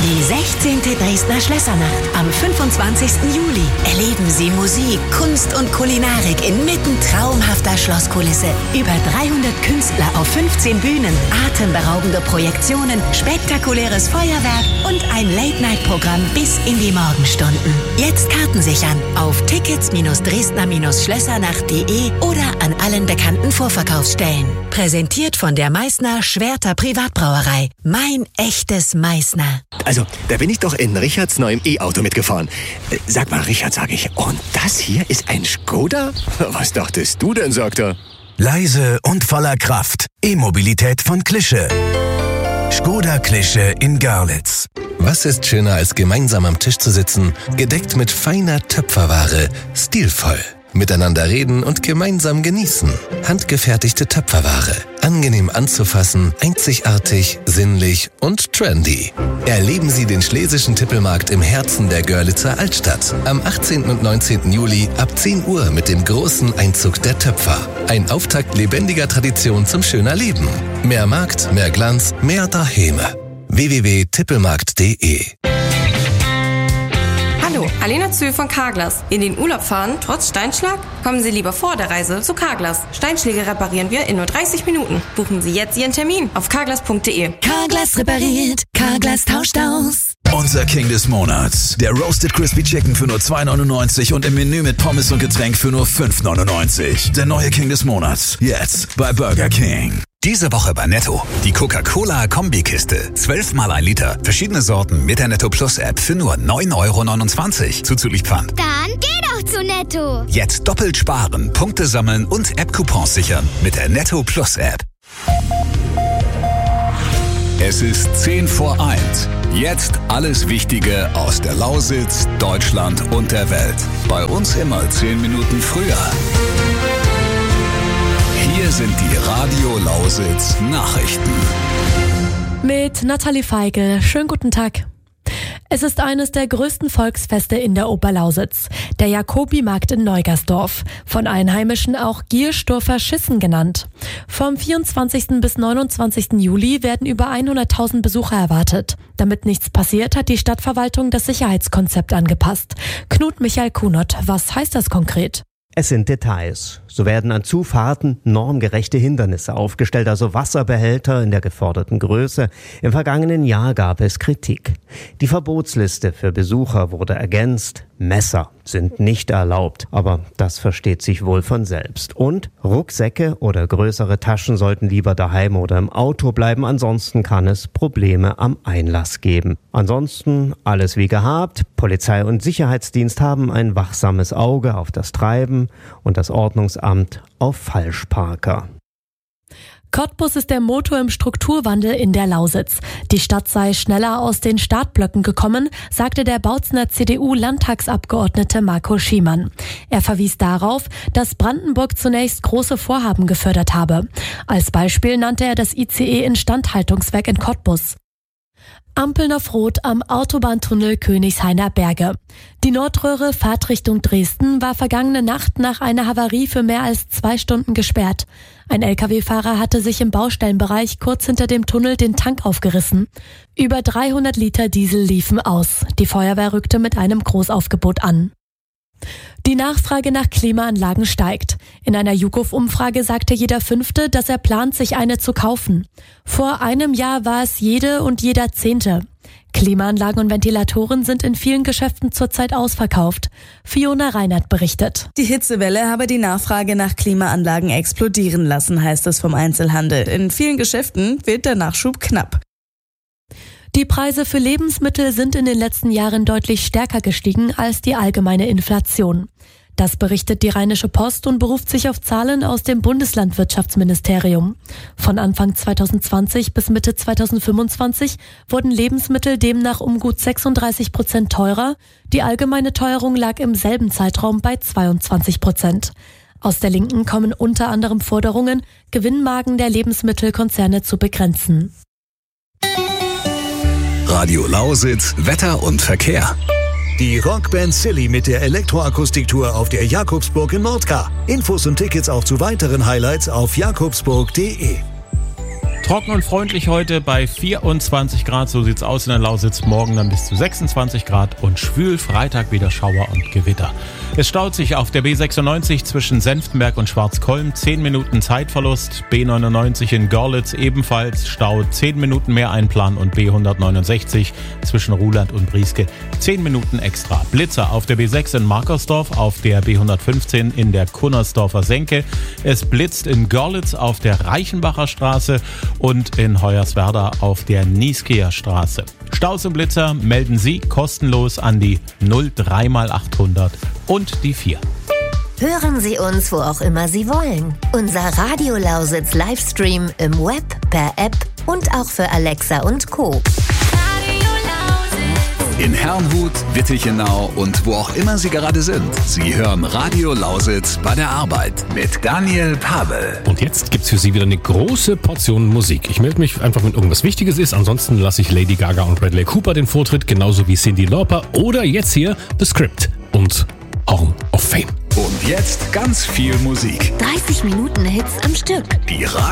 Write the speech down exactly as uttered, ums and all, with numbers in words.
Die sechzehnte Dresdner Schlössernacht am fünfundzwanzigsten Juli. Erleben Sie Musik, Kunst und Kulinarik inmitten traumhafter Schlosskulisse. Über dreihundert Künstler auf fünfzehn Bühnen, atemberaubende Projektionen, spektakuläres Feuerwerk und ein Late-Night-Programm bis in die Morgenstunden. Jetzt Karten sichern auf tickets dresdner schlössernacht punkt de oder an allen bekannten Vorverkaufsstellen. Präsentiert von der Meißner Schwerter Privatbrauerei. Mein echtes Meißner. Also, da bin ich doch in Richards neuem E-Auto mitgefahren. Äh, Sag mal, Richard, sag ich, und das hier ist ein Skoda? Was dachtest du denn, sagt er? Leise und voller Kraft. E-Mobilität von Klische. Skoda Klische in Görlitz. Was ist schöner als gemeinsam am Tisch zu sitzen, gedeckt mit feiner Töpferware, stilvoll. Miteinander reden und gemeinsam genießen. Handgefertigte Töpferware. Angenehm anzufassen, einzigartig, sinnlich und trendy. Erleben Sie den Schlesischen Tippelmarkt im Herzen der Görlitzer Altstadt. Am achtzehnten und neunzehnten Juli ab zehn Uhr mit dem großen Einzug der Töpfer. Ein Auftakt lebendiger Tradition zum schöner Leben. Mehr Markt, mehr Glanz, mehr Daheme. w w w punkt tippelmarkt punkt de Hallo, Alena Zöhl von Carglass. In den Urlaub fahren, trotz Steinschlag? Kommen Sie lieber vor der Reise zu Carglass. Steinschläge reparieren wir in nur dreißig Minuten. Buchen Sie jetzt Ihren Termin auf carglass punkt de. Carglass repariert, Carglass tauscht aus. Unser King des Monats. Der Roasted Crispy Chicken für nur zwei neunundneunzig und im Menü mit Pommes und Getränk für nur fünf neunundneunzig. Der neue King des Monats. Jetzt bei Burger King. Diese Woche bei Netto. Die Coca-Cola-Kombikiste. zwölf mal ein Liter. Verschiedene Sorten mit der Netto Plus App für nur neun Euro neunundzwanzig. Zuzüglich Pfand. Dann geh doch zu Netto. Jetzt doppelt sparen, Punkte sammeln und App-Coupons sichern mit der Netto Plus App. Es ist zehn vor eins. Jetzt alles Wichtige aus der Lausitz, Deutschland und der Welt. Bei uns immer zehn Minuten früher. Hier sind die Radio Lausitz Nachrichten. Mit Nathalie Feige. Schönen guten Tag. Es ist eines der größten Volksfeste in der Oberlausitz, der Jakobimarkt in Neugersdorf, von Einheimischen auch Giersdorfer Schissen genannt. Vom vierundzwanzigsten bis neunundzwanzigsten Juli werden über hunderttausend Besucher erwartet. Damit nichts passiert, hat die Stadtverwaltung das Sicherheitskonzept angepasst. Knut Michael Kunert, was heißt das konkret? Es sind Details. So werden an Zufahrten normgerechte Hindernisse aufgestellt, also Wasserbehälter in der geforderten Größe. Im vergangenen Jahr gab es Kritik. Die Verbotsliste für Besucher wurde ergänzt. Messer sind nicht erlaubt, aber das versteht sich wohl von selbst. Und Rucksäcke oder größere Taschen sollten lieber daheim oder im Auto bleiben, ansonsten kann es Probleme am Einlass geben. Ansonsten alles wie gehabt. Polizei und Sicherheitsdienst haben ein wachsames Auge auf das Treiben und das Ordnungsamt auf Falschparker. Cottbus ist der Motor im Strukturwandel in der Lausitz. Die Stadt sei schneller aus den Startblöcken gekommen, sagte der Bautzener C D U-Landtagsabgeordnete Marco Schiemann. Er verwies darauf, dass Brandenburg zunächst große Vorhaben gefördert habe. Als Beispiel nannte er das I C E-Instandhaltungswerk in Cottbus. Ampeln auf Rot am Autobahntunnel Königshainer Berge. Die Nordröhre Fahrtrichtung Dresden war vergangene Nacht nach einer Havarie für mehr als zwei Stunden gesperrt. Ein L K W-Fahrer hatte sich im Baustellenbereich kurz hinter dem Tunnel den Tank aufgerissen. Über dreihundert Liter Diesel liefen aus. Die Feuerwehr rückte mit einem Großaufgebot an. Die Nachfrage nach Klimaanlagen steigt. In einer YouGov-Umfrage sagte jeder Fünfte, dass er plant, sich eine zu kaufen. Vor einem Jahr war es jede und jeder Zehnte. Klimaanlagen und Ventilatoren sind in vielen Geschäften zurzeit ausverkauft. Fiona Reinhardt berichtet. Die Hitzewelle habe die Nachfrage nach Klimaanlagen explodieren lassen, heißt es vom Einzelhandel. In vielen Geschäften wird der Nachschub knapp. Die Preise für Lebensmittel sind in den letzten Jahren deutlich stärker gestiegen als die allgemeine Inflation. Das berichtet die Rheinische Post und beruft sich auf Zahlen aus dem Bundeslandwirtschaftsministerium. Von Anfang zweitausendzwanzig bis Mitte zweitausendfünfundzwanzig wurden Lebensmittel demnach um gut sechsunddreißig Prozent teurer. Die allgemeine Teuerung lag im selben Zeitraum bei zweiundzwanzig Prozent. Aus der Linken kommen unter anderem Forderungen, Gewinnmargen der Lebensmittelkonzerne zu begrenzen. Radio Lausitz, Wetter und Verkehr. Die Rockband Silly mit der Elektroakustiktour auf der Jakobsburg in Nordkar. Infos und Tickets auch zu weiteren Highlights auf jakobsburg punkt de. Trocken und freundlich heute bei vierundzwanzig Grad, so sieht's aus in der Lausitz. Morgen dann bis zu sechsundzwanzig Grad und schwül. Freitag wieder Schauer und Gewitter. Es staut sich auf der B sechsundneunzig zwischen Senftenberg und Schwarzkolm. zehn Minuten Zeitverlust. B neunundneunzig in Görlitz ebenfalls Stau. zehn Minuten mehr einplanen und B hundertneunundsechzig zwischen Ruhland und Brieske. zehn Minuten extra. Blitzer auf der B sechs in Markersdorf, auf der B hundertfünfzehn in der Kunnersdorfer Senke. Es blitzt in Görlitz auf der Reichenbacher Straße und in Hoyerswerda auf der Nieskeer Straße. Staus und Blitzer melden Sie kostenlos an die null drei mal achthundert und die vier. Hören Sie uns, wo auch immer Sie wollen. Unser Radio Lausitz Livestream im Web, per App und auch für Alexa und Co. In Herrnhut, Wittichenau und wo auch immer Sie gerade sind. Sie hören Radio Lausitz bei der Arbeit mit Daniel Pavel. Und jetzt gibt's für Sie wieder eine große Portion Musik. Ich melde mich einfach, wenn irgendwas Wichtiges ist. Ansonsten lasse ich Lady Gaga und Bradley Cooper den Vortritt, genauso wie Cyndi Lauper oder jetzt hier The Script und Horn of Fame. Und jetzt ganz viel Musik. dreißig Minuten Hits am Stück. Die